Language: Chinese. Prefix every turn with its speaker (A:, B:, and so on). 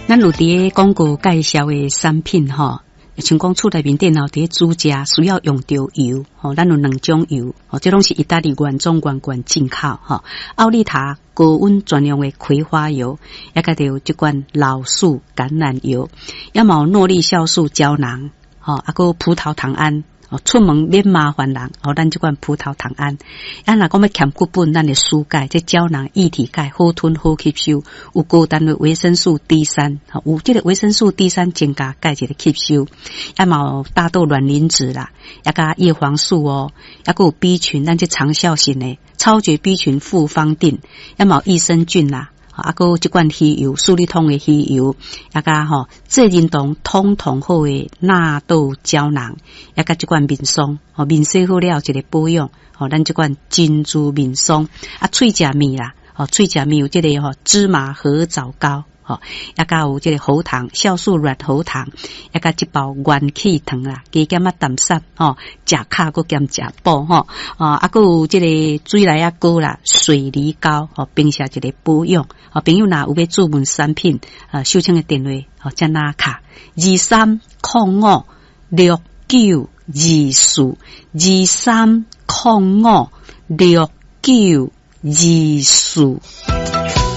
A: 咱有伫广告介绍的产品吼，像讲厝内面电脑伫煮食需要用到油吼，咱有两种油吼，这拢是意大利原装原罐进口吼，奥利塔高温专用的葵花油，也个有这款老树橄榄油，也有诺丽酵素胶囊吼，啊个葡萄糖胺。出门免麻烦人，咱这款葡萄糖胺，若讲要欠骨本，咱的输钙，这胶囊液体钙好吞好吸收，有高单位维生素 D3，有这个维生素 D3增加钙质的吸收，也有大豆卵磷脂啦，也加叶黄素也个有 B 群，咱这长效型的超绝 B 群复方定，也有益生菌啦。啊，个这款鱼油，苏利通的鱼油，也加这认同通好的纳豆胶囊，也加这款面霜，面洗好了一个保养，咱这款珍珠面霜，啊，喙食面啦，喙食面有这个芝麻合枣膏。也加有这个喉糖酵素软喉糖，也加一包元气糖啦，加减啊淡砂食卡个兼食补啊个有这个水来啊膏啦，水梨膏并且一个保养朋友若有要注文产品收听的电话加拿卡2305692423056924。